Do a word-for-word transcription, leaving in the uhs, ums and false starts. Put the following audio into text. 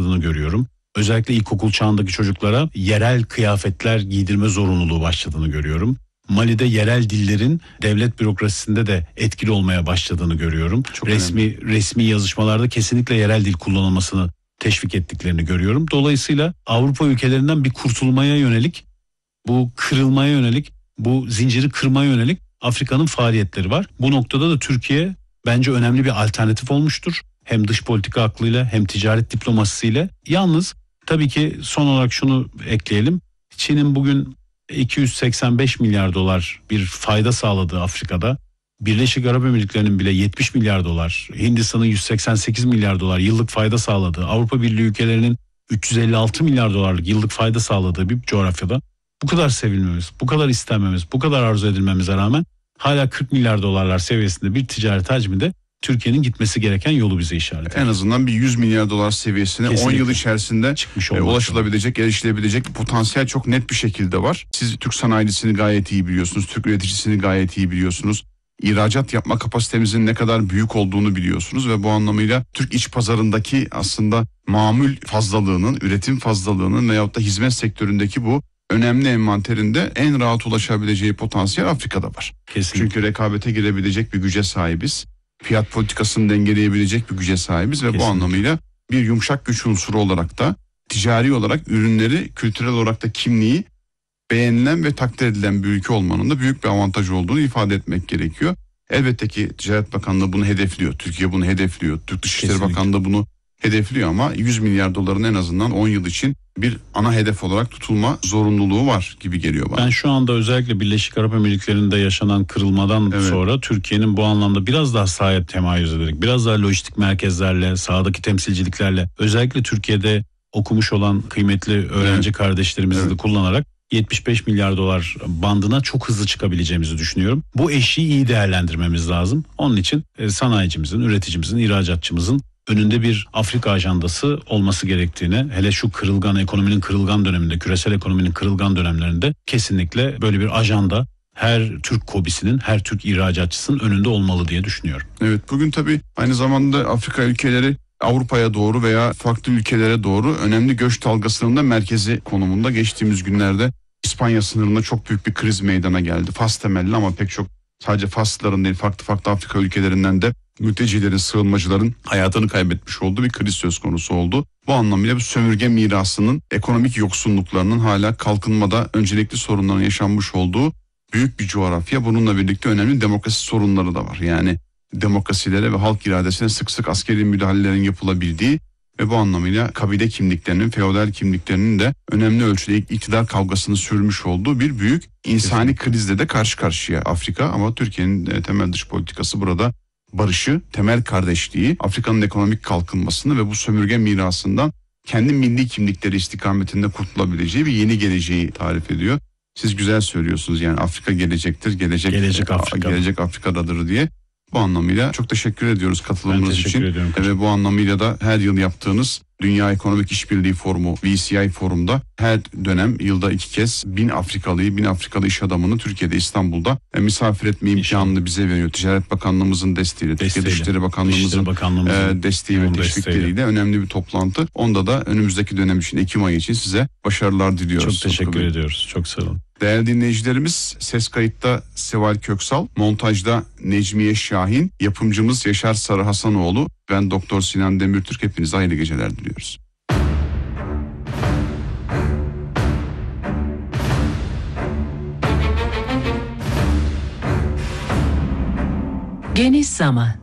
başladığını görüyorum. Özellikle ilkokul çağındaki çocuklara yerel kıyafetler giydirme zorunluluğu başladığını görüyorum. Mali'de yerel dillerin devlet bürokrasisinde de etkili olmaya başladığını görüyorum. Çok resmi önemli. resmi yazışmalarda kesinlikle yerel dil kullanılmasını teşvik ettiklerini görüyorum. Dolayısıyla Avrupa ülkelerinden bir kurtulmaya yönelik, bu kırılmaya yönelik, bu zinciri kırmaya yönelik Afrika'nın faaliyetleri var. Bu noktada da Türkiye bence önemli bir alternatif olmuştur. Hem dış politika aklıyla hem ticaret diplomasisiyle. Yalnız tabii ki son olarak şunu ekleyelim. Çin'in bugün iki yüz seksen beş milyar dolar bir fayda sağladığı Afrika'da, Birleşik Arap Emirlikleri'nin bile yetmiş milyar dolar, Hindistan'ın yüz seksen sekiz milyar dolar yıllık fayda sağladığı, Avrupa Birliği ülkelerinin üç yüz elli altı milyar dolarlık yıllık fayda sağladığı bir coğrafyada bu kadar sevilmemiz, bu kadar istenmemiz, bu kadar arzu edilmemize rağmen hala kırk milyar dolarlar seviyesinde bir ticaret hacminde Türkiye'nin gitmesi gereken yolu bize işaret ediyor. En azından bir yüz milyar dolar seviyesine kesinlikle on yıl içerisinde çıkmış e, ulaşılabilecek, erişilebilecek bir potansiyel çok net bir şekilde var. Siz Türk sanayicisini gayet iyi biliyorsunuz, Türk üreticisini gayet iyi biliyorsunuz. İhracat yapma kapasitemizin ne kadar büyük olduğunu biliyorsunuz ve bu anlamıyla Türk iç pazarındaki aslında mamul fazlalığının, üretim fazlalığının veyahut da hizmet sektöründeki bu önemli envanterinde en rahat ulaşabileceği potansiyel Afrika'da var. Kesinlikle. Çünkü rekabete girebilecek bir güce sahibiz. Fiyat politikasını dengeleyebilecek bir güce sahibiz ve kesinlikle bu anlamıyla bir yumuşak güç unsuru olarak da ticari olarak ürünleri, kültürel olarak da kimliği beğenilen ve takdir edilen bir ülke olmanın da büyük bir avantaj olduğunu ifade etmek gerekiyor. Elbette ki Ticaret Bakanlığı bunu hedefliyor. Türkiye bunu hedefliyor. Türk Dışişleri kesinlikle Bakanlığı bunu hedefliyor ama yüz milyar doların en azından on yıl için bir ana hedef olarak tutulma zorunluluğu var gibi geliyor bana. Ben şu anda özellikle Birleşik Arap Emirlikleri'nde yaşanan kırılmadan evet. sonra Türkiye'nin bu anlamda biraz daha sahaya temayüz ederek, biraz daha lojistik merkezlerle, sahadaki temsilciliklerle, özellikle Türkiye'de okumuş olan kıymetli öğrenci evet. kardeşlerimizi evet. de kullanarak yetmiş beş milyar dolar bandına çok hızlı çıkabileceğimizi düşünüyorum. Bu eşiği iyi değerlendirmemiz lazım. Onun için sanayicimizin, üreticimizin, ihracatçımızın önünde bir Afrika ajandası olması gerektiğini, hele şu kırılgan ekonominin kırılgan döneminde, küresel ekonominin kırılgan dönemlerinde kesinlikle böyle bir ajanda her Türk KOBİ'sinin, her Türk ihracatçısının önünde olmalı diye düşünüyorum. Evet, bugün tabii aynı zamanda Afrika ülkeleri Avrupa'ya doğru veya farklı ülkelere doğru önemli göç dalgasının da merkezi konumunda. Geçtiğimiz günlerde İspanya sınırında çok büyük bir kriz meydana geldi. Fas temelli ama pek çok sadece Faslıların değil farklı farklı Afrika ülkelerinden de mültecilerin, sığınmacıların hayatını kaybetmiş olduğu bir kriz söz konusu oldu. Bu anlamıyla bu sömürge mirasının, ekonomik yoksunluklarının hala kalkınmada öncelikli sorunların yaşanmış olduğu büyük bir coğrafya. Bununla birlikte önemli demokrasi sorunları da var. Yani demokrasilere ve halk iradesine sık sık askeri müdahalelerin yapılabildiği ve bu anlamıyla kabile kimliklerinin, feodal kimliklerinin de önemli ölçüde iktidar kavgasını sürmüş olduğu bir büyük insani kesinlikle krizle de karşı karşıya Afrika. Ama Türkiye'nin temel dış politikası burada barışı, temel kardeşliği, Afrika'nın ekonomik kalkınmasını ve bu sömürge mirasından kendi milli kimlikleri istikametinde kurtulabileceği bir yeni geleceği tarif ediyor. Siz güzel söylüyorsunuz, yani Afrika gelecektir, gelecek, gelecek, Afrika. gelecek Afrika'dadır diye. Bu anlamıyla çok teşekkür ediyoruz katılımınız için. Ediyorum, ve bu anlamıyla da her yıl yaptığınız Dünya Ekonomik İşbirliği Forumu, V C I Forum'da her dönem yılda iki kez bin Afrikalıyı, bin Afrikalı iş adamını Türkiye'de, İstanbul'da misafir etme imkanını bize veriyor. Ticaret Bakanlığımızın desteğiyle, Türkiye Dışişleri Bakanlığımızın e, desteği ve teşvikleriyle önemli bir toplantı. Onda da önümüzdeki dönem için, Ekim ayı için size başarılar diliyoruz. Çok teşekkür ediyoruz. Çok sağ olun. Değerli dinleyicilerimiz, ses kayıtta Seval Köksal, montajda Necmiye Şahin, yapımcımız Yaşar Sarı Hasanoğlu, ben Doktor Sinan Demirtürk. Hepinize hayırlı geceler diliyoruz. Geniş zaman.